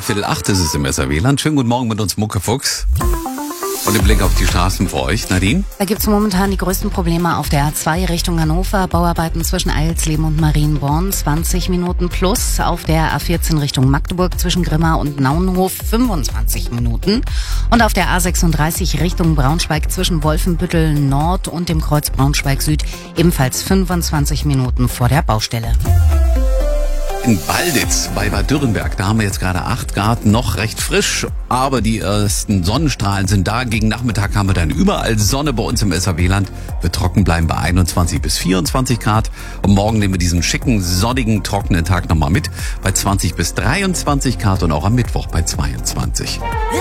7:15 ist es im SRW-Land. Schönen guten Morgen mit uns, Muckefuchs. Und im Blick auf die Straßen für euch, Nadine? Da gibt's momentan die größten Probleme auf der A2 Richtung Hannover. Bauarbeiten zwischen Eilsleben und Marienborn, 20 Minuten plus. Auf der A14 Richtung Magdeburg zwischen Grimma und Naunhof, 25 Minuten. Und auf der A36 Richtung Braunschweig zwischen Wolfenbüttel Nord und dem Kreuz Braunschweig Süd ebenfalls 25 Minuten vor der Baustelle. In Balditz bei Bad Dürrenberg, da haben wir jetzt gerade 8 Grad, noch recht frisch, aber die ersten Sonnenstrahlen sind da. Gegen Nachmittag haben wir dann überall Sonne bei uns im SRW-Land. Wir trocken bleiben bei 21 bis 24 Grad. Und morgen nehmen wir diesen schicken, sonnigen, trockenen Tag nochmal mit bei 20 bis 23 Grad und auch am Mittwoch bei 22.